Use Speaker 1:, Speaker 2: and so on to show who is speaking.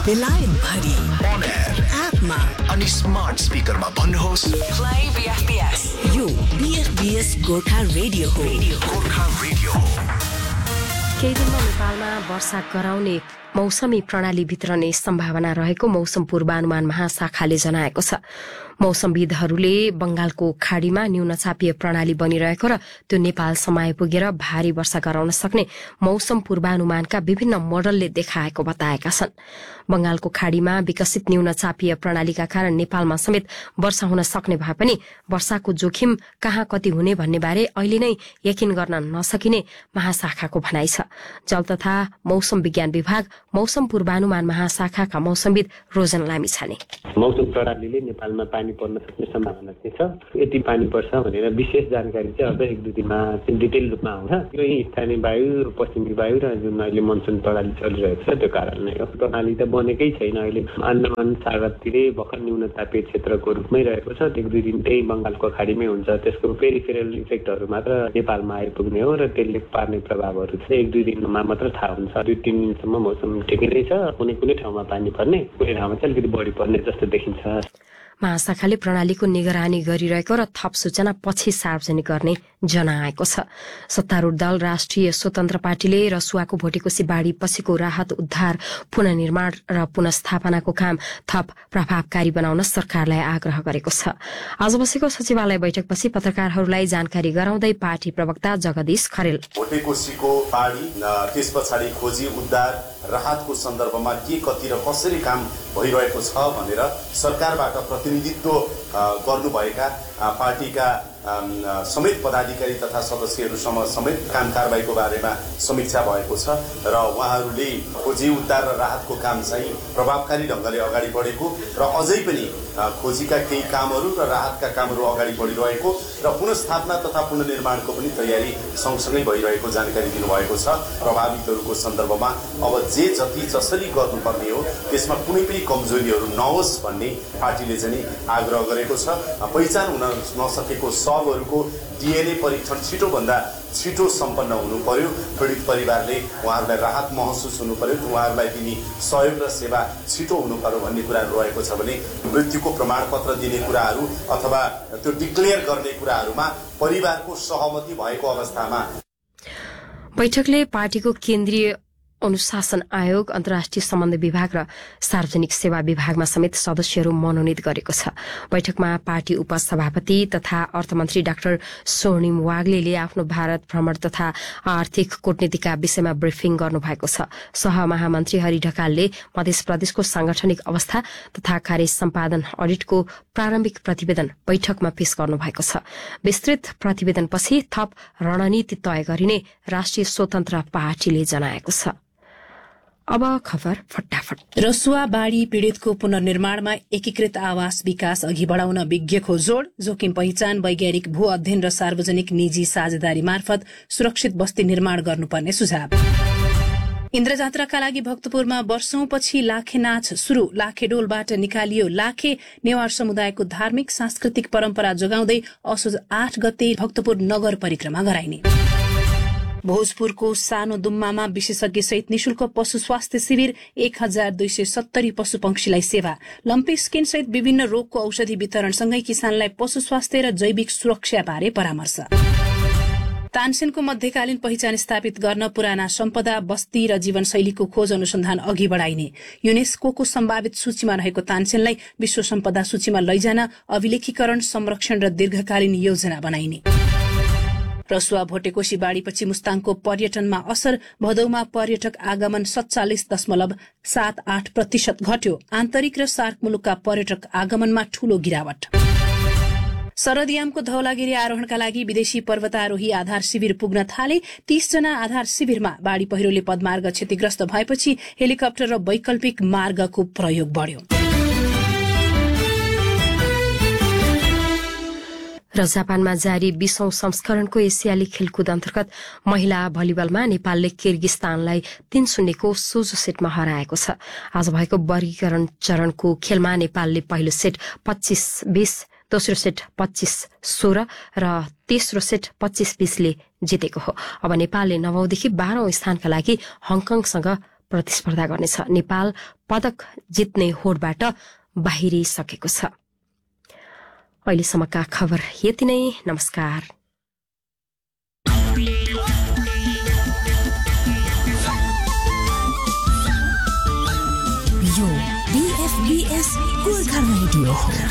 Speaker 1: बेलायत भरि
Speaker 2: on air
Speaker 1: एपमा
Speaker 2: अनि स्मार्ट स्पिकरमा भन्नुहोस्
Speaker 1: प्ले बीएफबीएस। यो बीएफबीएस गोर्खा रेडियो हो।
Speaker 2: गोर्खा रेडियो।
Speaker 3: केही दिनमा नेपालमा वर्षा गराउने मौसमी प्रणाली भित्रने सम्भावना रहेको मौसम पूर्वानुमान महाशाखाले जनाएको छ। मौसमविदहरूले बंगालको खाड़ीमा न्यूनचापीय प्रणाली बनिरहेको र त्यो नेपालसम्म आइपुगेर भारी वर्षा गराउन सक्ने मौसम पूर्वानुमानका विभिन्न मोडलले देखाएको बताएका छन्। बंगालको खाड़ीमा विकसित न्यूनचापीय प्रणालीका कारण नेपालमा समेत वर्षा हुन सक्ने भए पनि वर्षाको जोखिम कहाँ कति हुने भन्ने बारे अहिले नै यकिन गर्न नसकिने महाशाखाको भनाइ छ। जल तथा मौसम विज्ञान विभाग मौसम पूर्वानुमान महाशाखाका मौसमविद रोजन लामिछाने।
Speaker 4: मौसम प्रणालीले नेपालमा पानी पर्न सक्ने सम्भावना चाहिँ छ। यति पानी पर्छ भनेर विशेष जानकारी चाहिँ अझ एक दुई दिनमा डिटेल रूपमा आउँछ। यो स्थानीय वायु, पश्चिमी वायु र जुन अहिले मनसुन प्रणाली चलिरहेको छ त्यो कारणले हो। प्रणाली त बनेकै छैन। अहिले अन्डमान सागरतिरै भर्खर न्यूनचापीय क्षेत्रको रूपमै रहेको छ। एक दुई दिन त्यही बंगालको खाडीमै हुन्छ। त्यसको पेरिफेरल इफेक्टहरू मात्र नेपालमा आइपुग्ने हो र त्यसले पार्ने प्रभावहरू चाहिँ एक दुई दिनमा मात्र थाहा हुन्छ। 2-3 दिनसम्म मौसम ठिकै नै छ। कुनै कुनै ठाउँमा पानी पर्ने, कुनै ठाउँमा चाहिँ अलिकति बढी पर्ने जस्तो देखिन्छ।
Speaker 3: महाशाखाले प्रणालीको निगरानी गरिरहेको र थप सूचना पछि सार्वजनिक गर्ने जनाएको छ। सत्तारूढ दल राष्ट्रिय स्वतन्त्र पार्टीले रसुवाको भोटेकोशी बाढी पछिको राहत उद्धार पुनर्निर्माण र पुनस्थापनाको काम थप प्रभावकारी बनाउन सरकारलाई आग्रह गरेको छ। आज बसेको सचिवालय बैठकपछि पत्रकारहरूलाई जानकारी गराउँदै पार्टी प्रवक्ता जगदीश खरेल
Speaker 5: भोटेकोशीको बाढी त्यस पछाडि खोजी उद्धार राहतको सन्दर्भमा के कति र कसरी काम भइरहेको छ भनेर सरकारबाट प्रतिनिधित्व गर्नुभएका पार्टीका समेत पदाधिकारी तथा सदस्यहरूसँग समेत काम कारबाहीको बारेमा समीक्षा भएको छ र उहाँहरूले खोजी उद्धार र राहतको काम चाहिँ प्रभावकारी ढंगले अगाडि बढेको र अझै पनि खोजीका केही कामहरू र राहतका कामहरू अगाडि बढिरहेको र पुनर्स्थापना तथा पुनर्निर्माणको पनि तयारी सँगसँगै भइरहेको जानकारी दिनुभएको छ। प्रभावितहरूको सन्दर्भमा अब जे जति जसरी गर्नुपर्ने हो त्यसमा कुनै पनि कमजोरीहरू नहोस् भन्ने पार्टीले चाहिँ आग्रह गरेको छ। पहिचान हुन नसकेको सबहरूको डीएनए परीक्षण छिटोभन्दा छिटो सम्पन्न हुनु पर्यो। पीडित परिवारले उहाँहरूलाई राहत महसुस हुनु पर्यो। उहाँहरूलाई दिने सहयोग र सेवा छिटो हुनु पर्यो भन्ने कुराहरू रहेको छ भने मृत्युको प्रमाणपत्र दिने कुराहरू अथवा त्यो डिक्लेयर गर्ने कुराहरूमा परिवारको सहमति भएको अवस्थामा।
Speaker 3: बैठकले पार्टीको केन्द्रीय अनुशासन आयोग, अन्तर्राष्ट्रिय सम्बन्ध विभाग र सार्वजनिक सेवा विभागमा समेत सदस्यहरू मनोनित गरेको छ। बैठकमा पार्टी उपसभापति तथा अर्थमन्त्री डाक्टर स्वर्णिम वाग्लेले आफ्नो भारत भ्रमण तथा आर्थिक कूटनीतिका विषयमा ब्रिफिङ गर्नुभएको छ। सहमहामन्त्री हरि ढकालले मध्य प्रदेशको सांगठनिक अवस्था तथा कार्य सम्पादन अडिटको प्रारम्भिक प्रतिवेदन बैठकमा पेश गर्नुभएको छ। विस्तृत प्रतिवेदनपछि थप रणनीति तय गरिने राष्ट्रिय स्वतन्त्र पार्टीले जनाएको छ। अब खबर फटाफट।
Speaker 6: रसुवा बाढ़ी पीड़ितको पुनर्निर्माणमा एकीकृत आवास विकास अघि बढ़ाउन विज्ञको जोड़, जोखिम पहिचान, वैज्ञानिक भू अध्ययन र सार्वजनिक निजी साझेदारी मार्फत सुरक्षित बस्ती निर्माण गर्नुपर्ने सुझाव। इन्द्रजात्राका लागि भक्तपुरमा वर्षौंपछि लाखे नाच शुरू। लाखेडोलबाट निकालियो लाखे। नेवार समुदायको धार्मिक सांस्कृतिक परम्परा जोगाउँदै असोज 8 गते भक्तपुर नगर परिक्रमा गराइने। भोजपुरको सानो दुम्मामा विशेषज्ञ सहित निशुल्क पशु स्वास्थ्य शिविर। 1270 पशु पंक्षीलाई सेवा। लम्पी स्किन सहित विभिन्न रोगको औषधि वितरणसँगै किसानलाई पशु स्वास्थ्य र जैविक सुरक्षा बारे परामर्श। तानसेनको मध्यकालीन पहिचान स्थापित गर्न पुराना सम्पदा, बस्ती र जीवनशैलीको खोज अनुसन्धान अघि बढ़ाइने। युनेस्कोको सम्भावित सूचीमा रहेको तानसेनलाई विश्व सम्पदा सूचीमा लैजान अभिलेखीकरण, संरक्षण र दीर्घकालीन योजना बनाइने। रसुवा भोटेकोशी बाढ़ीपछि मुस्ताङको पर्यटनमा असर। भदौमा पर्यटक आगमन 47.78% घट्यो। आन्तरिक र सार्क मुलुकका पर्यटक आगमनमा ठूलो गिरावट। शरदयामको धौलागिरी आरोहणका लागि विदेशी पर्वतारोही आधार शिविर पुग्न थाले। 30 जना आधार शिविरमा बाढ़ी पहिरोले पदमार्ग क्षतिग्रस्त भएपछि हेलिकप्टर र वैकल्पिक मार्गको प्रयोग बढ़्यो।
Speaker 3: र जापानमा जारी 20औं संस्करणको एसियाली खेलकुद अन्तर्गत महिला भलिबलमा नेपालले किर्गिस्तानलाई 3-0 को सोझो सेटमा हराएको छ। आज भएको वर्गीकरण चरणको खेलमा नेपालले पहिलो सेट 25-20, दोस्रो सेट 25-16 र तेस्रो सेट 25-20 ले जितेको हो। अब नेपालले 9औं देखि 12औं स्थानका लागि हङकङसँग प्रतिस्पर्धा गर्नेछ। नेपाल पदक जित्ने होडबाट बाहिरिसकेको छ। अहिलेसम्मका खबर यति नै। नमस्कार।
Speaker 1: यो BFBS गोर्खा रेडियो हो।